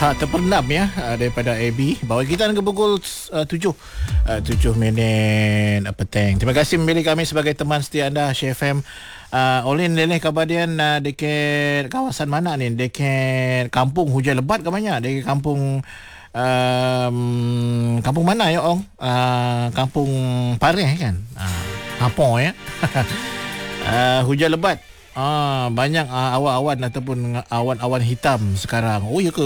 terpendam ya daripada AB bawa kita ke pukul 7 minit petang. Terima kasih memilih kami sebagai teman setia anda Syah FM. Olin leleh kabadian dekat kawasan mana ni? Dekat kampung hujan lebat ke banyak? Dekat kampung kampung mana ya Ong? Kampung Pareh kan? Apa ya? Hujan lebat. Banyak awan-awan ataupun awan-awan hitam sekarang. Oh ya ke?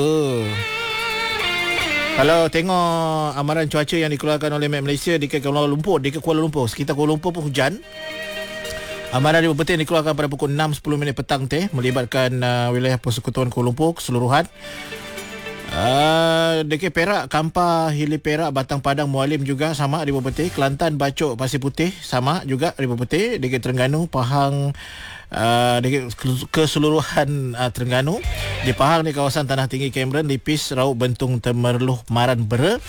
Kalau tengok amaran cuaca yang dikeluarkan oleh Met Malaysia dekat Kuala Lumpur, sekitar Kuala Lumpur pun hujan. Amaran di Betin dikeluarkan pada pukul 6.10 minit petang melibatkan wilayah Persekutuan Kuala Lumpur keseluruhan. Dekat Perak, Kampar, Hilir Perak, Batang Padang, Mualim juga sama di Betin. Kelantan, Bacok, Pasir Putih sama juga di Betin. Dekat Terengganu, Pahang, dekat keseluruhan Terengganu. Di Pahang di kawasan Tanah Tinggi Cameron, Lipis, Raub, Bentung, Temerloh, Maran, Bera.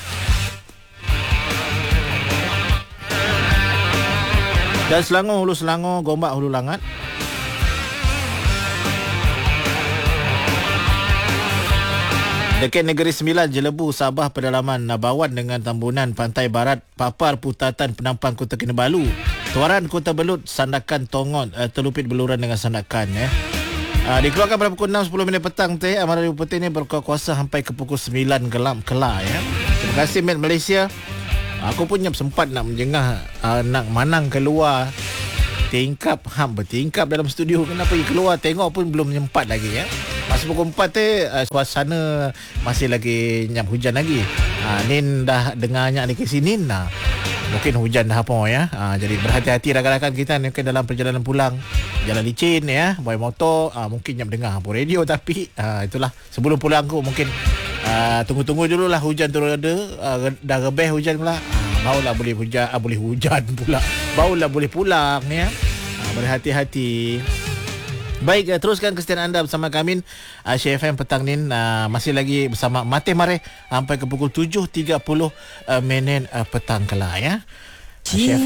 Dan Selangor, Hulu Selangor, Gombak, Hulu Langat. Dekat Negeri Sembilan, Jelebu, Sabah, Pedalaman, Nabawan dengan Tambunan, Pantai Barat, Papar, Putatan, Penampang, Kota Kinabalu, Tuaran, Kota Belut, Sandakan, Tongon, Telupit, Beluran dengan Sandakan dikeluarkan pada pukul 6.10 minit petang amaran di Bupati ini berkuasa sampai ke pukul 9 gelap kelar ya. Terima kasih Met Malaysia. Aku pun sempat nak menjengah nak manang keluar tingkap bertingkap dalam studio. Kenapa pergi keluar tengok pun belum sempat lagi ya. Masa pukul 4 suasana masih lagi nyap hujan lagi. Nin dah dengarnya di sini mungkin hujan dah apa ya. Jadi berhati-hati rakan-rakan kita mungkin dalam perjalanan pulang jalan licin ya, bawa motor mungkin nyap dengar apa radio tapi itulah sebelum pulang aku mungkin tunggu-tunggu dululah hujan turun ada dah rebeh hujan pula. Barulah boleh hujan boleh hujan pula. Barulah boleh pulang ya. Berhati-hati. Baik, teruskan kesetiaan anda bersama kami Syah FM petang ni masih lagi bersama Mateh Mareh sampai ke pukul 7.30 minit petang kelak ya. Syah FM